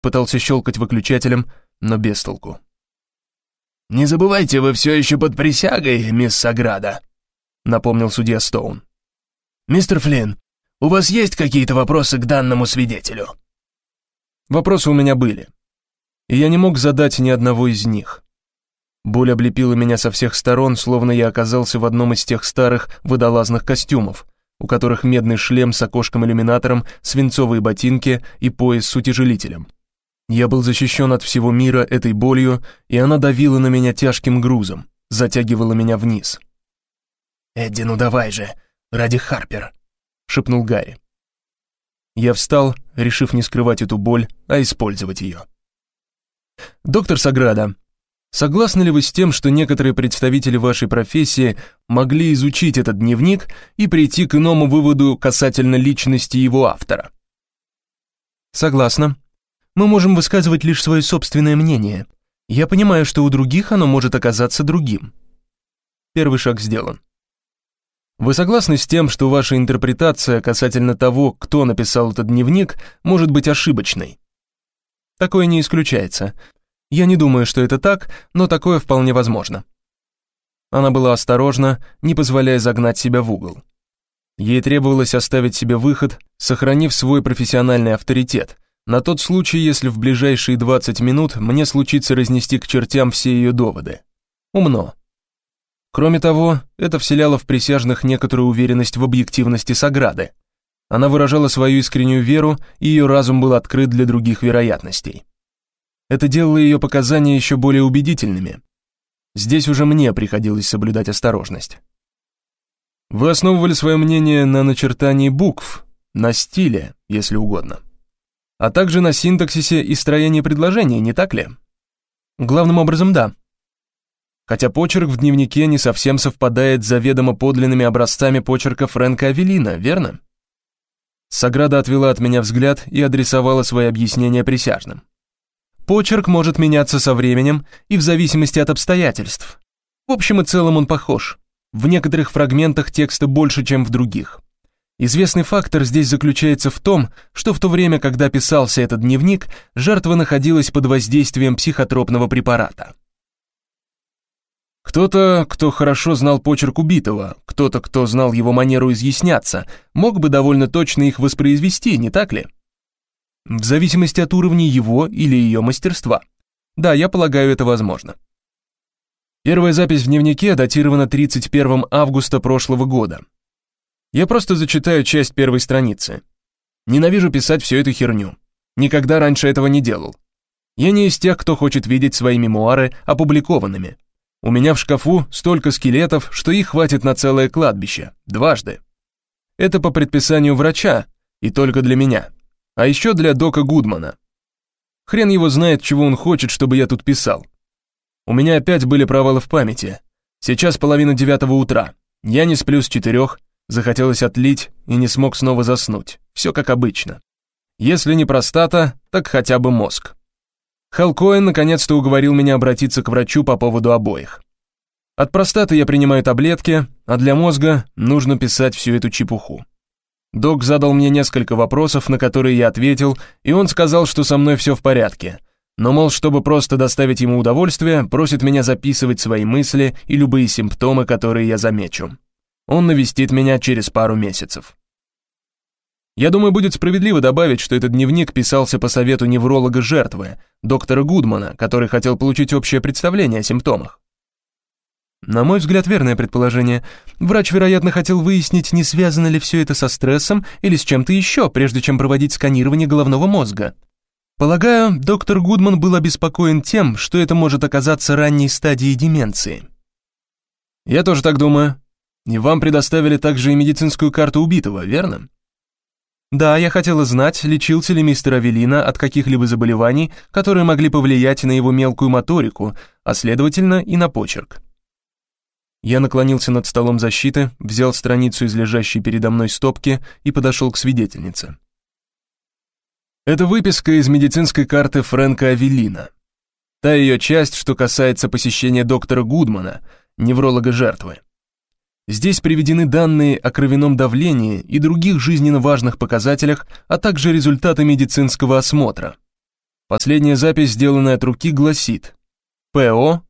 пытался щелкать выключателем, но без толку. «Не забывайте, вы все еще под присягой, мисс Саграда», — напомнил судья Стоун. «Мистер Флинн, у вас есть какие-то вопросы к данному свидетелю?» Вопросы у меня были, и я не мог задать ни одного из них. Боль облепила меня со всех сторон, словно я оказался в одном из тех старых водолазных костюмов, у которых медный шлем с окошком-иллюминатором, свинцовые ботинки и пояс с утяжелителем. Я был защищен от всего мира этой болью, и она давила на меня тяжким грузом, затягивала меня вниз. «Эдди, ну давай же, ради Харпер», — шепнул Гарри. Я встал, решив не скрывать эту боль, а использовать ее. «Доктор Саграда, согласны ли вы с тем, что некоторые представители вашей профессии могли изучить этот дневник и прийти к иному выводу касательно личности его автора?» «Согласна. Мы можем высказывать лишь свое собственное мнение. Я понимаю, что у других оно может оказаться другим». Первый шаг сделан. Вы согласны с тем, что ваша интерпретация касательно того, кто написал этот дневник, может быть ошибочной? Такое не исключается. Я не думаю, что это так, но такое вполне возможно. Она была осторожна, не позволяя загнать себя в угол. Ей требовалось оставить себе выход, сохранив свой профессиональный авторитет, на тот случай, если в ближайшие 20 минут мне случится разнести к чертям все ее доводы. Умно. Кроме того, это вселяло в присяжных некоторую уверенность в объективности Саграды. Она выражала свою искреннюю веру, и ее разум был открыт для других вероятностей. Это делало ее показания еще более убедительными. Здесь уже мне приходилось соблюдать осторожность. Вы основывали свое мнение на начертании букв, на стиле, если угодно, а также на синтаксисе и строении предложений, не так ли? Главным образом, да. Хотя почерк в дневнике не совсем совпадает с заведомо подлинными образцами почерка Фрэнка Авелина, верно? Саграда отвела от меня взгляд и адресовала свои объяснения присяжным. Почерк может меняться со временем и в зависимости от обстоятельств. В общем и целом он похож. В некоторых фрагментах текста больше, чем в других. Известный фактор здесь заключается в том, что в то время, когда писался этот дневник, жертва находилась под воздействием психотропного препарата. Кто-то, кто хорошо знал почерк убитого, кто-то, кто знал его манеру изъясняться, мог бы довольно точно их воспроизвести, не так ли? В зависимости от уровня его или ее мастерства. Да, я полагаю, это возможно. Первая запись в дневнике датирована 31 августа прошлого года. Я просто зачитаю часть первой страницы. Ненавижу писать всю эту херню. Никогда раньше этого не делал. Я не из тех, кто хочет видеть свои мемуары опубликованными. У меня в шкафу столько скелетов, что их хватит на целое кладбище, дважды. Это по предписанию врача, и только для меня. А еще для Дока Гудмана. Хрен его знает, чего он хочет, чтобы я тут писал. У меня опять были провалы в памяти. Сейчас 8:30 утра. Я не сплю с 4, захотелось отлить и не смог снова заснуть. Все как обычно. Если не простата, так хотя бы мозг. Хал Коэн наконец-то уговорил меня обратиться к врачу по поводу обоих. От простаты я принимаю таблетки, а для мозга нужно писать всю эту чепуху. Док задал мне несколько вопросов, на которые я ответил, и он сказал, что со мной все в порядке. Но, мол, чтобы просто доставить ему удовольствие, просит меня записывать свои мысли и любые симптомы, которые я замечу. Он навестит меня через пару месяцев. Я думаю, будет справедливо добавить, что этот дневник писался по совету невролога жертвы, доктора Гудмана, который хотел получить общее представление о симптомах. На мой взгляд, верное предположение. Врач, вероятно, хотел выяснить, не связано ли все это со стрессом или с чем-то еще, прежде чем проводить сканирование головного мозга. Полагаю, доктор Гудман был обеспокоен тем, что это может оказаться ранней стадией деменции. Я тоже так думаю. И вам предоставили также и медицинскую карту убитого, верно? Да, я хотела знать, лечился ли мистер Авелина от каких-либо заболеваний, которые могли повлиять на его мелкую моторику, а следовательно и на почерк. Я наклонился над столом защиты, взял страницу из лежащей передо мной стопки и подошел к свидетельнице. Это выписка из медицинской карты Фрэнка Авелина. Та ее часть, что касается посещения доктора Гудмана, невролога жертвы. Здесь приведены данные о кровяном давлении и других жизненно важных показателях, а также результаты медицинского осмотра. Последняя запись, сделанная от руки, гласит ПО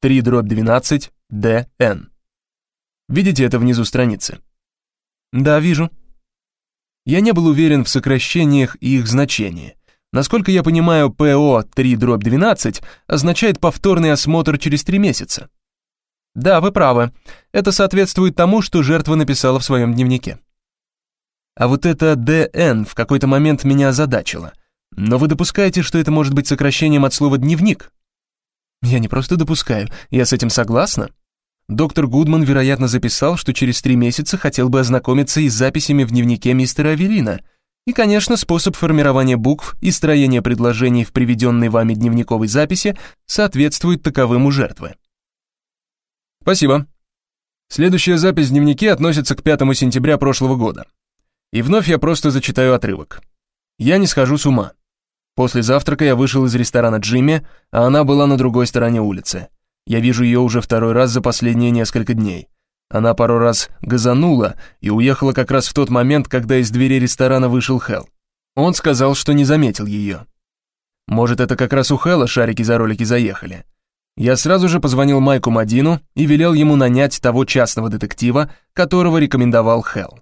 3/12 ДН. Видите это внизу страницы? Да, вижу. Я не был уверен в сокращениях и их значении. Насколько я понимаю, ПО 3/12 означает повторный осмотр через 3 месяца. Да, вы правы. Это соответствует тому, что жертва написала в своем дневнике. А вот это ДН в какой-то момент меня озадачило. Но вы допускаете, что это может быть сокращением от слова «дневник»? Я не просто допускаю, я с этим согласна. Доктор Гудман, вероятно, записал, что через 3 месяца хотел бы ознакомиться и с записями в дневнике мистера Авелина. И, конечно, способ формирования букв и строения предложений в приведенной вами дневниковой записи соответствует таковым у жертвы. Спасибо. Следующая запись в дневнике относится к 5 сентября прошлого года. И вновь я просто зачитаю отрывок. Я не схожу с ума. После завтрака я вышел из ресторана Джимми, а она была на другой стороне улицы. Я вижу ее уже 2-й раз за последние несколько дней. Она пару раз газанула и уехала как раз в тот момент, когда из двери ресторана вышел Хэл. Он сказал, что не заметил ее. Может, это как раз у Хэла шарики за ролики заехали. Я сразу же позвонил Майку Мадину и велел ему нанять того частного детектива, которого рекомендовал Хэл.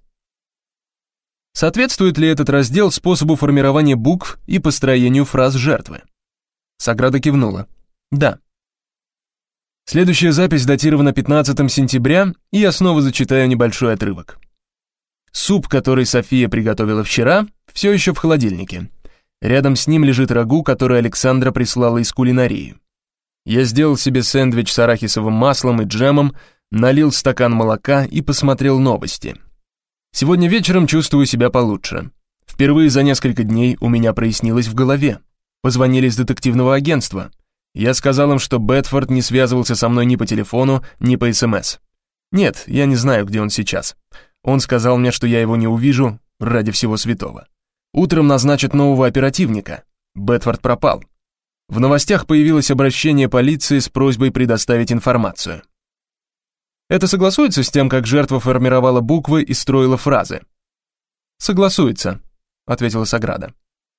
Соответствует ли этот раздел способу формирования букв и построению фраз жертвы? Саграда кивнула. Да. Следующая запись датирована 15 сентября, и я снова зачитаю небольшой отрывок. Суп, который София приготовила вчера, все еще в холодильнике. Рядом с ним лежит рагу, который Александра прислала из кулинарии. Я сделал себе сэндвич с арахисовым маслом и джемом, налил стакан молока и посмотрел новости. Сегодня вечером чувствую себя получше. Впервые за несколько дней у меня прояснилось в голове. Позвонили из детективного агентства. Я сказал им, что Бетфорд не связывался со мной ни по телефону, ни по СМС. Нет, я не знаю, где он сейчас. Он сказал мне, что я его не увижу ради всего святого. Утром назначат нового оперативника. Бетфорд пропал. В новостях появилось обращение полиции с просьбой предоставить информацию. Это согласуется с тем, как жертва формировала буквы и строила фразы? Согласуется, ответила Саграда.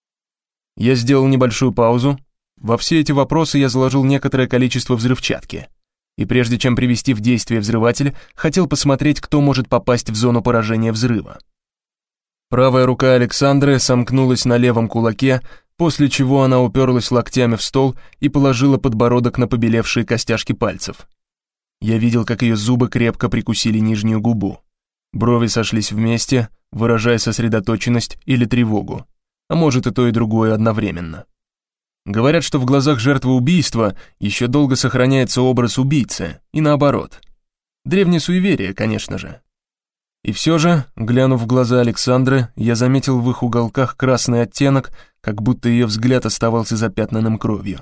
Я сделал небольшую паузу. Во все эти вопросы я заложил некоторое количество взрывчатки. И прежде чем привести в действие взрыватель, хотел посмотреть, кто может попасть в зону поражения взрыва. Правая рука Александры сомкнулась на левом кулаке, после чего она уперлась локтями в стол и положила подбородок на побелевшие костяшки пальцев. Я видел, как ее зубы крепко прикусили нижнюю губу. Брови сошлись вместе, выражая сосредоточенность или тревогу, а может и то, и другое одновременно. Говорят, что в глазах жертвы убийства еще долго сохраняется образ убийцы, и наоборот. Древнее суеверие, конечно же. И все же, глянув в глаза Александры, я заметил в их уголках красный оттенок, как будто ее взгляд оставался запятнанным кровью.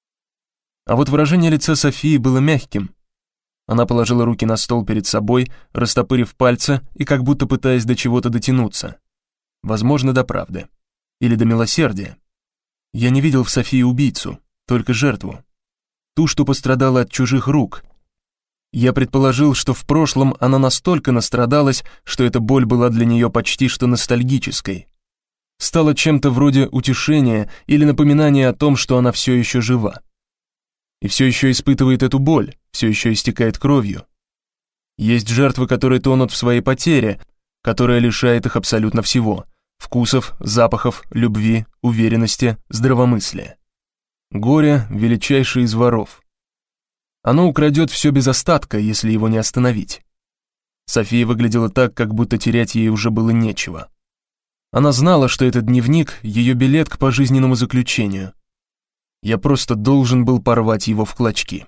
А вот выражение лица Софии было мягким. Она положила руки на стол перед собой, растопырив пальцы и как будто пытаясь до чего-то дотянуться. Возможно, до правды. Или до милосердия. Я не видел в Софии убийцу, только жертву. Ту, что пострадала от чужих рук. Я предположил, что в прошлом она настолько настрадалась, что эта боль была для нее почти что ностальгической. Стала чем-то вроде утешения или напоминания о том, что она все еще жива. И все еще испытывает эту боль, все еще истекает кровью. Есть жертвы, которые тонут в своей потере, которая лишает их абсолютно всего: вкусов, запахов, любви, уверенности, здравомыслия. Горе — величайший из воров. Оно украдет все без остатка, если его не остановить. София выглядела так, как будто терять ей уже было нечего. Она знала, что этот дневник — ее билет к пожизненному заключению. Я просто должен был порвать его в клочки.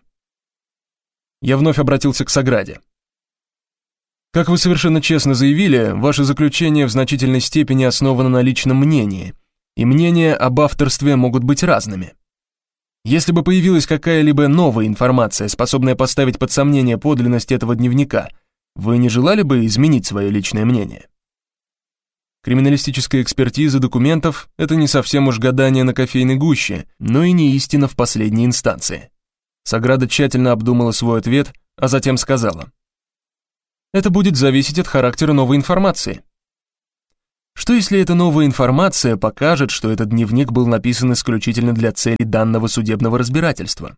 Я вновь обратился к Саграде. Как вы совершенно честно заявили, ваше заключение в значительной степени основано на личном мнении, и мнения об авторстве могут быть разными. Если бы появилась какая-либо новая информация, способная поставить под сомнение подлинность этого дневника, вы не желали бы изменить свое личное мнение? Криминалистическая экспертиза документов — это не совсем уж гадание на кофейной гуще, но и не истина в последней инстанции. Саграда тщательно обдумала свой ответ, а затем сказала: «Это будет зависеть от характера новой информации». Что если эта новая информация покажет, что этот дневник был написан исключительно для целей данного судебного разбирательства?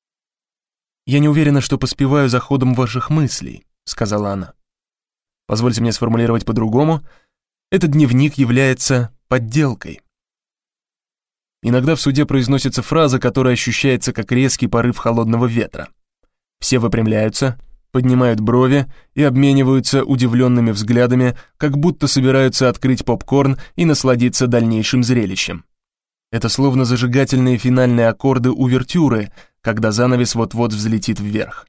«Я не уверена, что поспеваю за ходом ваших мыслей», — сказала она. «Позвольте мне сформулировать по-другому. Этот дневник является подделкой». Иногда в суде произносится фраза, которая ощущается как резкий порыв холодного ветра. Все выпрямляются, поднимают брови и обмениваются удивленными взглядами, как будто собираются открыть попкорн и насладиться дальнейшим зрелищем. Это словно зажигательные финальные аккорды увертюры, когда занавес вот-вот взлетит вверх.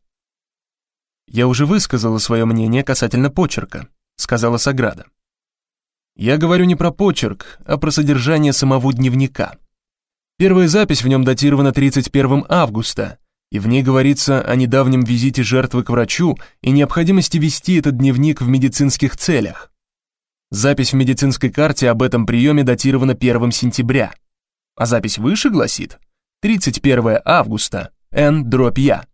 «Я уже высказала свое мнение касательно почерка», — сказала Саграда. «Я говорю не про почерк, а про содержание самого дневника. Первая запись в нем датирована 31 августа, и в ней говорится о недавнем визите жертвы к врачу и необходимости вести этот дневник в медицинских целях. Запись в медицинской карте об этом приеме датирована 1 сентября, а запись выше гласит 31 августа, Н-Я.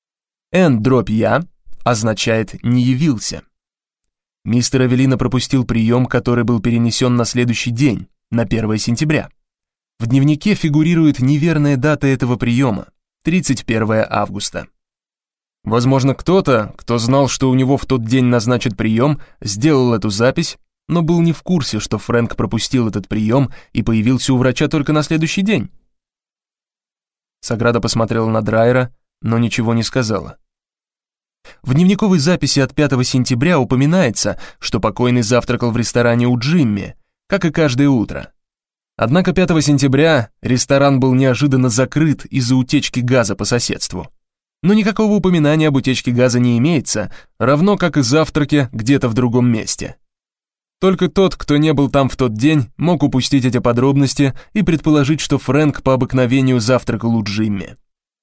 Н-Я означает «не явился». Мистер Авеллино пропустил прием, который был перенесен на следующий день, на 1 сентября. В дневнике фигурирует неверная дата этого приема, 31 августа. Возможно, кто-то, кто знал, что у него в тот день назначат прием, сделал эту запись, но был не в курсе, что Фрэнк пропустил этот прием и появился у врача только на следующий день. Саграда посмотрела на Драйера, но ничего не сказала. В дневниковой записи от 5 сентября упоминается, что покойный завтракал в ресторане у Джимми, как и каждое утро. Однако 5 сентября ресторан был неожиданно закрыт из-за утечки газа по соседству. Но никакого упоминания об утечке газа не имеется, равно как и завтраке где-то в другом месте. Только тот, кто не был там в тот день, мог упустить эти подробности и предположить, что Фрэнк по обыкновению завтракал у Джимми.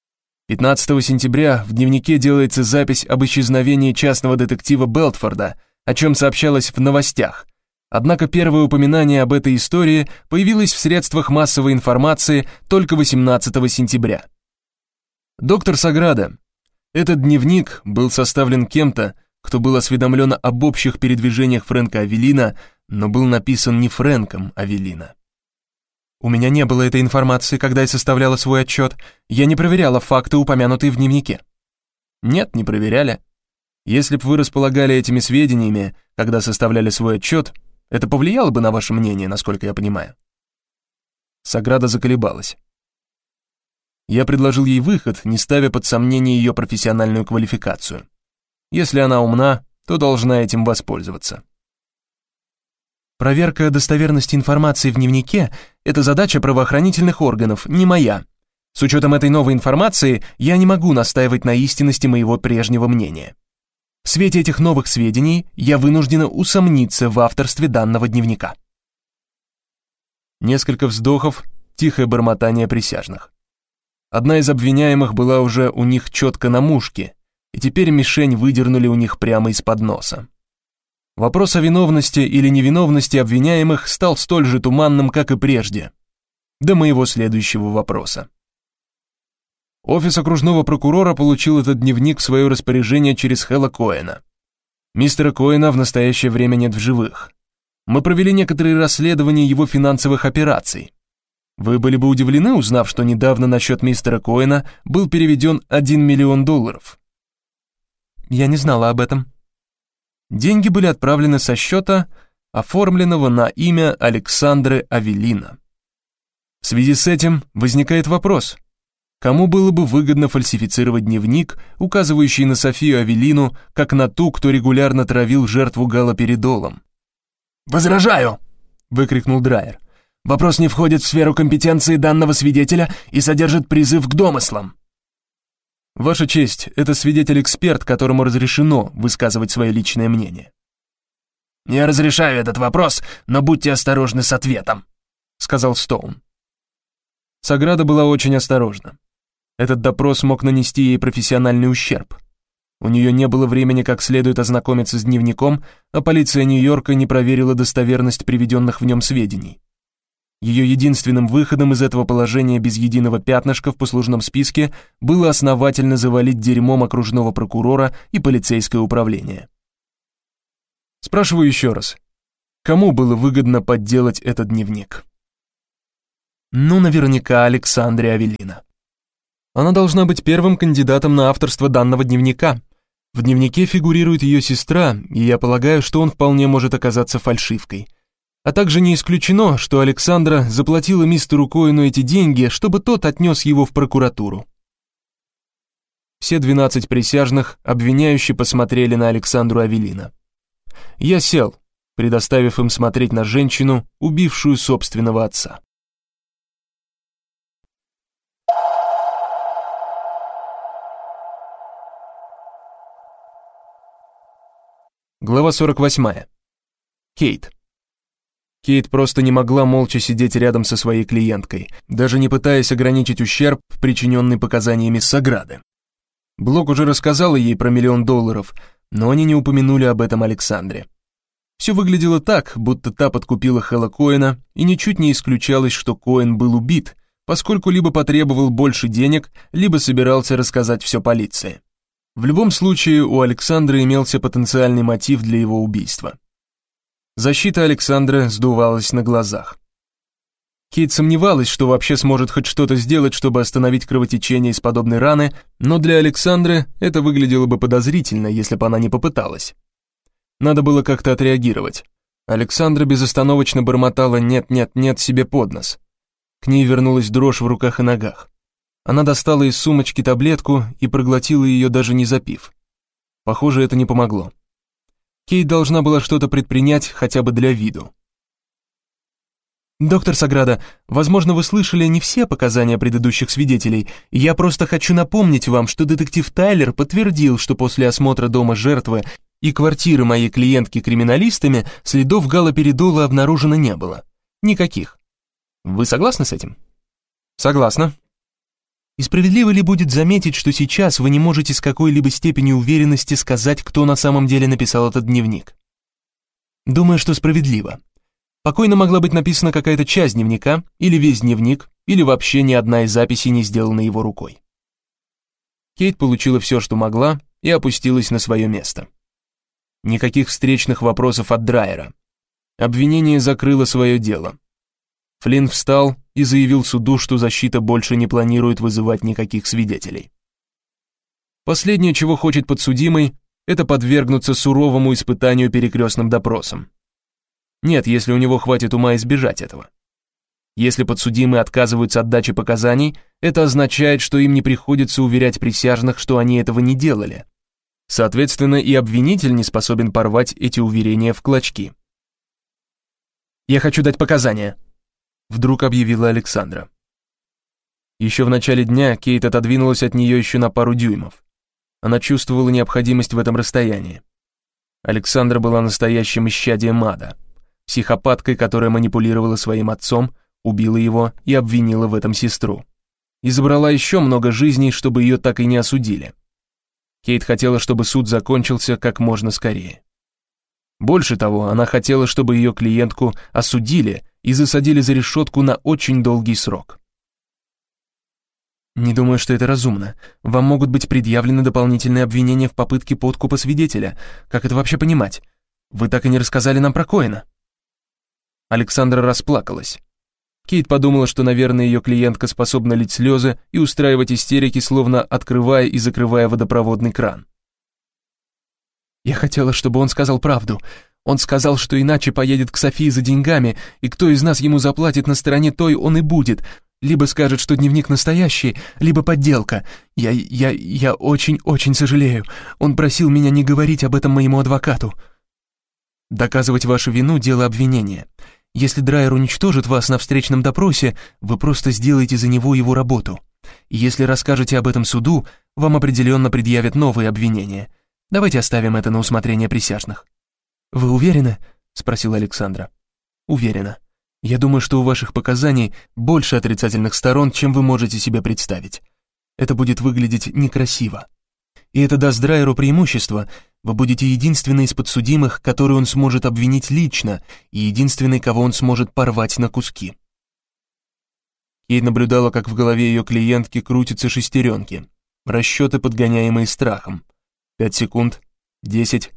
15 сентября в дневнике делается запись об исчезновении частного детектива Белтфорда, о чем сообщалось в новостях. Однако первое упоминание об этой истории появилось в средствах массовой информации только 18 сентября. Доктор Саграда, этот дневник был составлен кем-то, кто был осведомлен об общих передвижениях Фрэнка Авеллино, но был написан не Фрэнком Авеллино. У меня не было этой информации, когда я составляла свой отчет. Я не проверяла факты, упомянутые в дневнике. Нет, не проверяли. Если бы вы располагали этими сведениями, когда составляли свой отчет, это повлияло бы на ваше мнение, насколько я понимаю. Саграда заколебалась. Я предложил ей выход, не ставя под сомнение ее профессиональную квалификацию. Если она умна, то должна этим воспользоваться. Проверка достоверности информации в дневнике – это задача правоохранительных органов, не моя. С учетом этой новой информации я не могу настаивать на истинности моего прежнего мнения. В свете этих новых сведений я вынуждена усомниться в авторстве данного дневника. Несколько вздохов, тихое бормотание присяжных. Одна из обвиняемых была уже у них четко на мушке, и теперь мишень выдернули у них прямо из-под носа. Вопрос о виновности или невиновности обвиняемых стал столь же туманным, как и прежде, до моего следующего вопроса. Офис окружного прокурора получил этот дневник в свое распоряжение через Хэлла Коэна. Мистера Коэна в настоящее время нет в живых. Мы провели некоторые расследования его финансовых операций. Вы были бы удивлены, узнав, что недавно на счет мистера Коэна был переведен $1 миллион. Я не знала об этом. Деньги были отправлены со счета, оформленного на имя Александры Авеллино. В связи с этим возникает вопрос: кому было бы выгодно фальсифицировать дневник, указывающий на Софию Авеллину как на ту, кто регулярно травил жертву галоперидолом? «Возражаю!» — выкрикнул Драйер. «Вопрос не входит в сферу компетенции данного свидетеля и содержит призыв к домыслам». «Ваша честь, это свидетель-эксперт, которому разрешено высказывать свое личное мнение». «Я разрешаю этот вопрос, но будьте осторожны с ответом», — сказал Стоун. Саграда была очень осторожна. Этот допрос мог нанести ей профессиональный ущерб. У нее не было времени как следует ознакомиться с дневником, а полиция Нью-Йорка не проверила достоверность приведенных в нем сведений. Ее единственным выходом из этого положения без единого пятнышка в послужном списке было основательно завалить дерьмом окружного прокурора и полицейское управление. Спрашиваю еще раз. Кому было выгодно подделать этот дневник? Ну, наверняка Александре Авелина. Она должна быть первым кандидатом на авторство данного дневника. В дневнике фигурирует ее сестра, и я полагаю, что он вполне может оказаться фальшивкой. А также не исключено, что Александра заплатила мистеру Коэну эти деньги, чтобы тот отнес его в прокуратуру. Все 12 присяжных обвиняюще посмотрели на Александру Авелина. Я сел, предоставив им смотреть на женщину, убившую собственного отца. Глава 48. Кейт. Кейт просто не могла молча сидеть рядом со своей клиенткой, даже не пытаясь ограничить ущерб, причиненный показаниями Саграды. Блок уже рассказала ей про $1 миллион, но они не упомянули об этом Александре. Все выглядело так, будто та подкупила Хэлла Коэна, и ничуть не исключалось, что Коэн был убит, поскольку либо потребовал больше денег, либо собирался рассказать все полиции. В любом случае, у Александры имелся потенциальный мотив для его убийства. Защита Александры сдувалась на глазах. Кейт сомневалась, что вообще сможет хоть что-то сделать, чтобы остановить кровотечение из подобной раны, но для Александры это выглядело бы подозрительно, если бы она не попыталась. Надо было как-то отреагировать. Александра безостановочно бормотала «нет-нет-нет» себе под нос. К ней вернулась дрожь в руках и ногах. Она достала из сумочки таблетку и проглотила ее, даже не запив. Похоже, это не помогло. Кейт должна была что-то предпринять хотя бы для виду. «Доктор Саграда, возможно, вы слышали не все показания предыдущих свидетелей. Я просто хочу напомнить вам, что детектив Тайлер подтвердил, что после осмотра дома жертвы и квартиры моей клиентки криминалистами следов галоперидола обнаружено не было. Никаких. Вы согласны с этим?» «Согласна». «И справедливо ли будет заметить, что сейчас вы не можете с какой-либо степенью уверенности сказать, кто на самом деле написал этот дневник?» «Думаю, что справедливо. Покойно могла быть написана какая-то часть дневника, или весь дневник, или вообще ни одна из записей не сделана его рукой». Кейт получила все, что могла, и опустилась на свое место. Никаких встречных вопросов от Драйера. Обвинение закрыло свое дело. Флинн встал и заявил суду, что защита больше не планирует вызывать никаких свидетелей. Последнее, чего хочет подсудимый, это подвергнуться суровому испытанию перекрестным допросом. Нет, если у него хватит ума избежать этого. Если подсудимые отказываются от дачи показаний, это означает, что им не приходится уверять присяжных, что они этого не делали. Соответственно, и обвинитель не способен порвать эти уверения в клочки. «Я хочу дать показания», — вдруг объявила Александра. Еще в начале дня Кейт отодвинулась от нее еще на пару дюймов. Она чувствовала необходимость в этом расстоянии. Александра была настоящим исчадием ада, психопаткой, которая манипулировала своим отцом, убила его и обвинила в этом сестру. И забрала еще много жизней, чтобы ее так и не осудили. Кейт хотела, чтобы суд закончился как можно скорее. Больше того, она хотела, чтобы ее клиентку осудили и засадили за решетку на очень долгий срок. «Не думаю, что это разумно. Вам могут быть предъявлены дополнительные обвинения в попытке подкупа свидетеля. Как это вообще понимать? Вы так и не рассказали нам про Коэна». Александра расплакалась. Кейт подумала, что, наверное, ее клиентка способна лить слезы и устраивать истерики, словно открывая и закрывая водопроводный кран. «Я хотела, чтобы он сказал правду. Он сказал, что иначе поедет к Софии за деньгами, и кто из нас ему заплатит на стороне той, он и будет. Либо скажет, что дневник настоящий, либо подделка. Я очень-очень сожалею. Он просил меня не говорить об этом моему адвокату». «Доказывать вашу вину — дело обвинения. Если Драйер уничтожит вас на встречном допросе, вы просто сделаете за него его работу. И если расскажете об этом суду, вам определенно предъявят новые обвинения. Давайте оставим это на усмотрение присяжных». «Вы уверены?» — спросила Александра. «Уверена. Я думаю, что у ваших показаний больше отрицательных сторон, чем вы можете себе представить. Это будет выглядеть некрасиво. И это даст Драйеру преимущество. Вы будете единственной из подсудимых, которую он сможет обвинить лично, и единственной, кого он сможет порвать на куски». Кейт наблюдала, как в голове ее клиентки крутятся шестеренки, расчеты, подгоняемые страхом. 5 секунд, 10,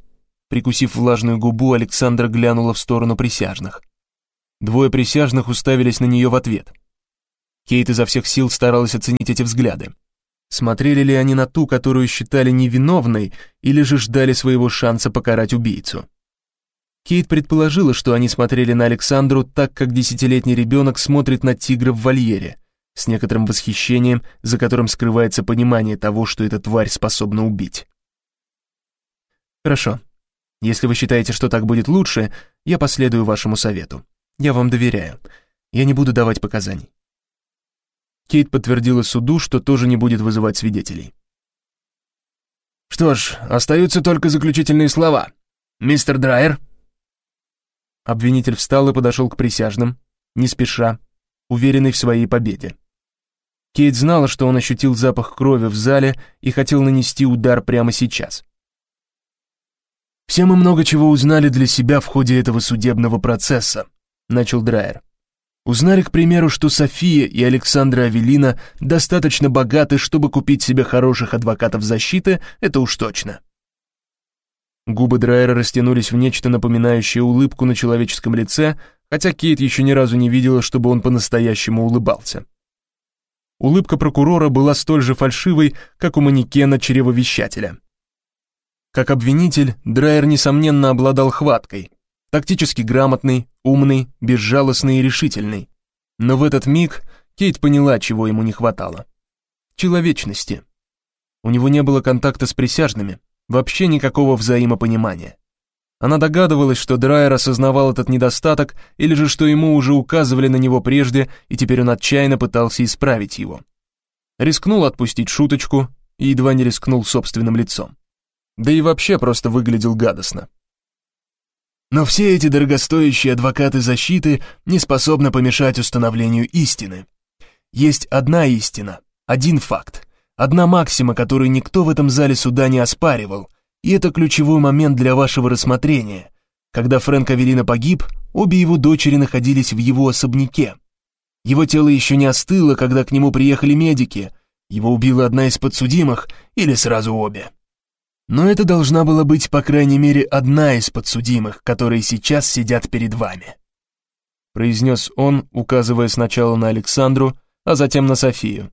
Прикусив влажную губу, Александра глянула в сторону присяжных. Двое присяжных уставились на нее в ответ. Кейт изо всех сил старалась оценить эти взгляды. Смотрели ли они на ту, которую считали невиновной, или же ждали своего шанса покарать убийцу? Кейт предположила, что они смотрели на Александру так, как 10-летний ребенок смотрит на тигра в вольере, с некоторым восхищением, за которым скрывается понимание того, что эта тварь способна убить. «Хорошо. Если вы считаете, что так будет лучше, я последую вашему совету. Я вам доверяю. Я не буду давать показаний». Кейт подтвердила суду, что тоже не будет вызывать свидетелей. «Что ж, остаются только заключительные слова. Мистер Драйер?» Обвинитель встал и подошел к присяжным, не спеша, уверенный в своей победе. Кейт знала, что он ощутил запах крови в зале и хотел нанести удар прямо сейчас. «Все мы много чего узнали для себя в ходе этого судебного процесса», — начал Драйер. «Узнали, к примеру, что София и Александра Авелина достаточно богаты, чтобы купить себе хороших адвокатов защиты, это уж точно». Губы Драйера растянулись в нечто напоминающее улыбку на человеческом лице, хотя Кейт еще ни разу не видела, чтобы он по-настоящему улыбался. Улыбка прокурора была столь же фальшивой, как у манекена чревовещателя. Как обвинитель, Драйер, несомненно, обладал хваткой, тактически грамотный, умный, безжалостный и решительный. Но в этот миг Кейт поняла, чего ему не хватало. Человечности. У него не было контакта с присяжными, вообще никакого взаимопонимания. Она догадывалась, что Драйер осознавал этот недостаток, или же что ему уже указывали на него прежде, и теперь он отчаянно пытался исправить его. Рискнул отпустить шуточку и едва не рискнул собственным лицом. Да и вообще просто выглядел гадостно. Но все эти дорогостоящие адвокаты защиты не способны помешать установлению истины. Есть одна истина, один факт, одна максима, которую никто в этом зале суда не оспаривал, и это ключевой момент для вашего рассмотрения. Когда Фрэнк Авелино погиб, обе его дочери находились в его особняке. Его тело еще не остыло, когда к нему приехали медики, его убила одна из подсудимых или сразу обе. Но это должна была быть, по крайней мере, одна из подсудимых, которые сейчас сидят перед вами», произнес он, указывая сначала на Александру, а затем на Софию.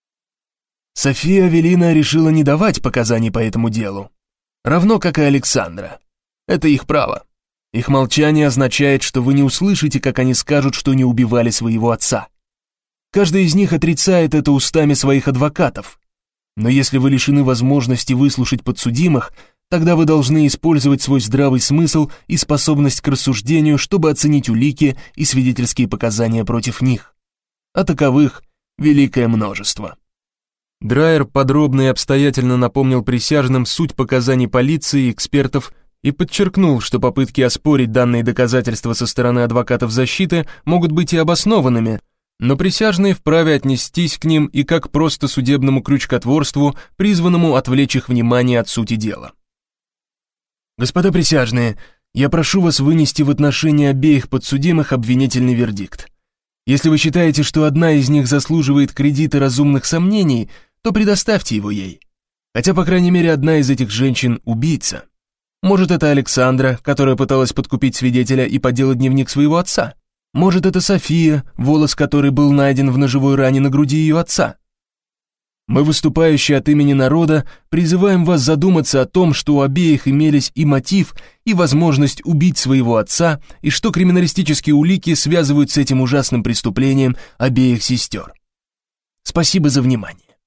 «София Авелина решила не давать показаний по этому делу, равно как и Александра. Это их право. Их молчание означает, что вы не услышите, как они скажут, что не убивали своего отца. Каждый из них отрицает это устами своих адвокатов. Но если вы лишены возможности выслушать подсудимых, тогда вы должны использовать свой здравый смысл и способность к рассуждению, чтобы оценить улики и свидетельские показания против них. А таковых великое множество». Драйер подробно и обстоятельно напомнил присяжным суть показаний полиции и экспертов и подчеркнул, что попытки оспорить данные доказательства со стороны адвокатов защиты могут быть и обоснованными, но присяжные вправе отнестись к ним и как просто судебному крючкотворству, призванному отвлечь их внимание от сути дела. «Господа присяжные, я прошу вас вынести в отношении обеих подсудимых обвинительный вердикт. Если вы считаете, что одна из них заслуживает кредита разумных сомнений, то предоставьте его ей. Хотя, по крайней мере, одна из этих женщин – убийца. Может, это Александра, которая пыталась подкупить свидетеля и подделать дневник своего отца. Может, это София, волос которой был найден в ножевой ране на груди ее отца. Мы, выступающие от имени народа, призываем вас задуматься о том, что у обеих имелись и мотив, и возможность убить своего отца, и что криминалистические улики связывают с этим ужасным преступлением обеих сестер. Спасибо за внимание».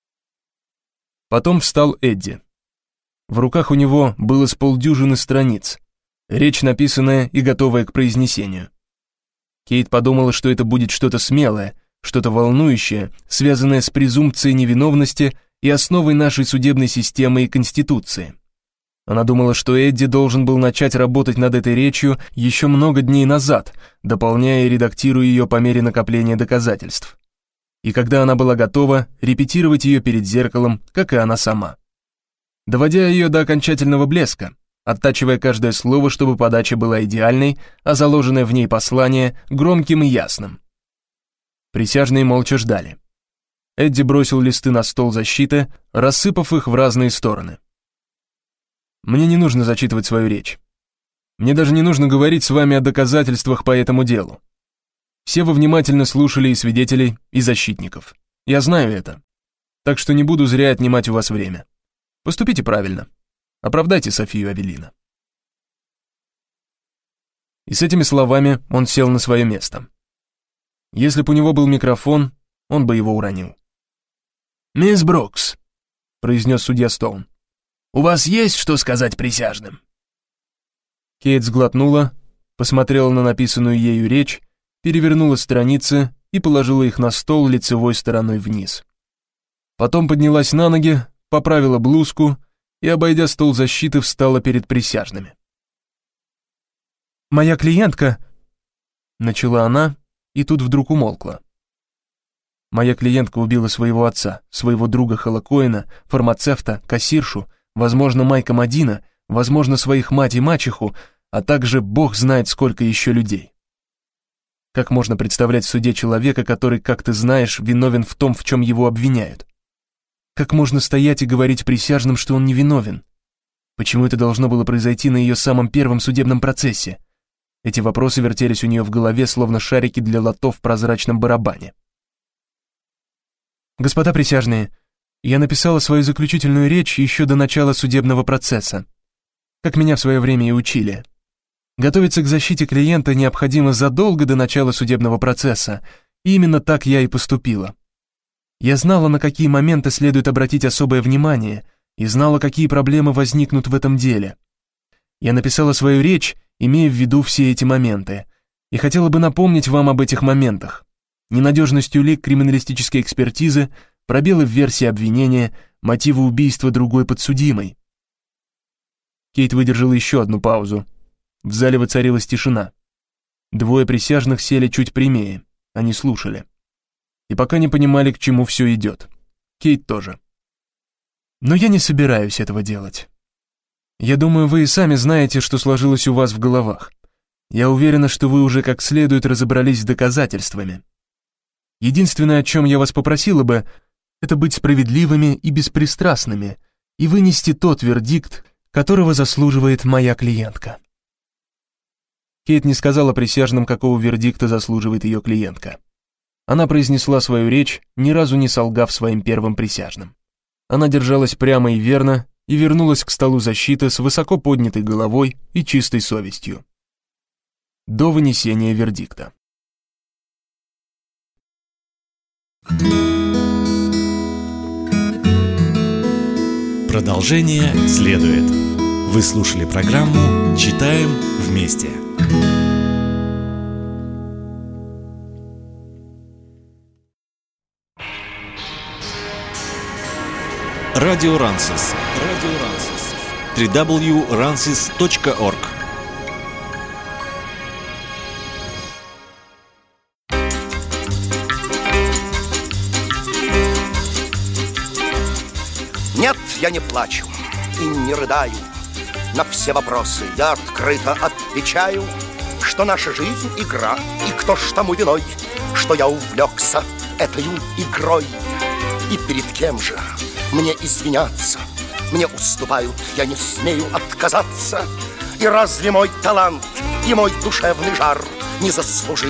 Потом встал Эдди. В руках у него было с полдюжины страниц, речь написанная и готовая к произнесению. Кейт подумала, что это будет что-то смелое, что-то волнующее, связанное с презумпцией невиновности и основой нашей судебной системы и Конституции. Она думала, что Эдди должен был начать работать над этой речью еще много дней назад, дополняя и редактируя ее по мере накопления доказательств. И когда она была готова, репетировать ее перед зеркалом, как и она сама. Доводя ее до окончательного блеска, оттачивая каждое слово, чтобы подача была идеальной, а заложенное в ней послание громким и ясным. Присяжные молча ждали. Эдди бросил листы на стол защиты, рассыпав их в разные стороны. Мне не нужно зачитывать свою речь. Мне даже не нужно говорить с вами о доказательствах по этому делу. Все вы внимательно слушали и свидетелей, и защитников. Я знаю это. Так что не буду зря отнимать у вас время. Поступите правильно. Оправдайте Софию Авелина». И с этими словами он сел на свое место. Если бы у него был микрофон, он бы его уронил. «Мисс Брукс», — произнес судья Стоун, — «у вас есть что сказать присяжным?» Кейт сглотнула, посмотрела на написанную ею речь, перевернула страницы и положила их на стол лицевой стороной вниз. Потом поднялась на ноги, поправила блузку и, обойдя стол защиты, встала перед присяжными. «Моя клиентка», — начала она, и тут вдруг умолкла. «Моя клиентка убила своего отца, своего друга Хэлла Коэна, фармацевта, кассиршу, возможно, Майка Мадина, возможно, своих мать и мачеху, а также бог знает сколько еще людей. Как можно представлять в суде человека, который, как ты знаешь, виновен в том, в чем его обвиняют? Как можно стоять и говорить присяжным, что он невиновен? Почему это должно было произойти на ее самом первом судебном процессе? Эти вопросы вертелись у нее в голове, словно шарики для лото в прозрачном барабане. «Господа присяжные, я написала свою заключительную речь еще до начала судебного процесса, как меня в свое время и учили. Готовиться к защите клиента необходимо задолго до начала судебного процесса, и именно так я и поступила. Я знала, на какие моменты следует обратить особое внимание, и знала, какие проблемы возникнут в этом деле. Я написала свою речь, имея в виду все эти моменты, и хотела бы напомнить вам об этих моментах. Ненадежность улик криминалистической экспертизы, пробелы в версии обвинения, мотивы убийства другой подсудимой». Кейт выдержала еще одну паузу. В зале воцарилась тишина. Двое присяжных сели чуть прямее, они слушали. И пока не понимали, к чему все идет. Кейт тоже. «Но я не собираюсь этого делать. Я думаю, вы и сами знаете, что сложилось у вас в головах. Я уверена, что вы уже как следует разобрались с доказательствами. Единственное, о чем я вас попросила бы, это быть справедливыми и беспристрастными и вынести тот вердикт, которого заслуживает моя клиентка». Кейт не сказала присяжным, какого вердикта заслуживает ее клиентка. Она произнесла свою речь, ни разу не солгав своим первым присяжным. Она держалась прямо и верно и вернулась к столу защиты с высоко поднятой головой и чистой совестью. До вынесения вердикта. Продолжение следует. Вы слушали программу «Читаем вместе». Радио Рансис. www.ransis.org. Нет, я не плачу и не рыдаю. На все вопросы я открыто отвечаю, что наша жизнь — игра, и кто ж тому виной, что я увлекся этой игрой. И перед кем же мне извиняться? Мне уступают, я не смею отказаться. И разве мой талант и мой душевный жар не заслужили